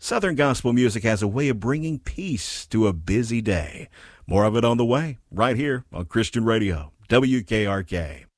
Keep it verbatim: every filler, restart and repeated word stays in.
Southern gospel music has a way of bringing peace to a busy day. More of it on the way, right here on Christian Radio, W K R K.